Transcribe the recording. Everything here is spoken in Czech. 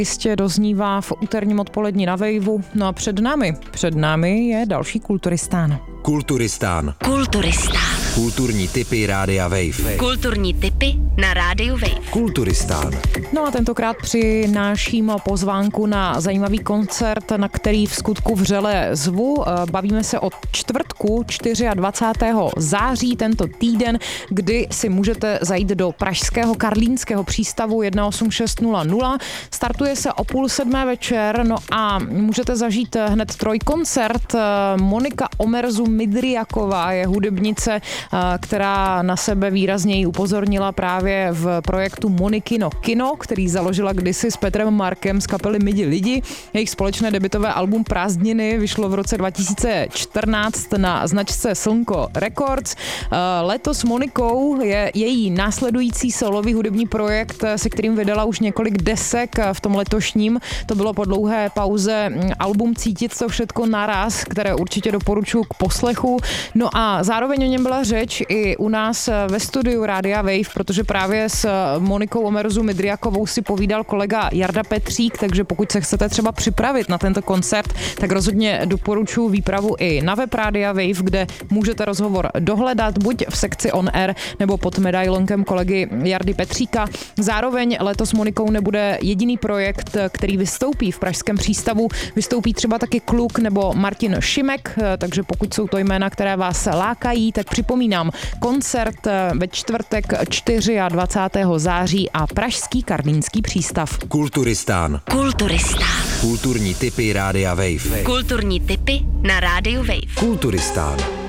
Jistě doznívá v úterním odpolední na Waveu. No a před námi je další Kulturistán. Kulturistán. Kulturní tipy Rádia Wave. Kulturní tipy na Rádiu Wave. Kulturistán. No a tentokrát přináším pozvánku na zajímavý koncert, na který v skutku vřele zvu. Bavíme se o čtvrtku 24. září tento týden, kdy si můžete zajít do pražského Karlínského přístavu 18600. Startuje se o 6:30 večer, no a můžete zažít hned trojkoncert. Monika Omerzu Midriaková je hudebnice, která na sebe výrazněji upozornila právě v projektu Monikino Kino, který založila kdysi s Petrem Markem z kapely Midi lidi. Jejich společné debutové album Prázdniny vyšlo v roce 2014 na značce Slnko Records. Letos s Monikou je její následující solový hudební projekt, se kterým vydala už několik desek v tom letošním. To bylo po dlouhé pauze album Cítit to všetko naraz, které určitě doporučuji k poslechu. No a zároveň o něm byla řeč i u nás ve studiu Rádia Wave, protože právě s Monikou Omerzu Midriakovou si povídal kolega Jarda Petřík, takže pokud se chcete třeba připravit na tento koncert, tak rozhodně doporučuji výpravu i na web Rádia Wave, kde můžete rozhovor dohledat buď v sekci On Air nebo pod medailonkem kolegy Jardy Petříka. Zároveň letos s Monikou nebude jediný projekt, který vystoupí v pražském přístavu. Vystoupí třeba taky Kluk nebo Martin Šimek, takže pokud jsou to jména, které vás lákají, tak připomínám koncert ve čtvrtek 24. září a pražský Karlínský přístav. Kulturistán. Kulturistán. Kulturní tipy Rádia Wave. Kulturní tipy na Rádiu Wave. Kulturistán.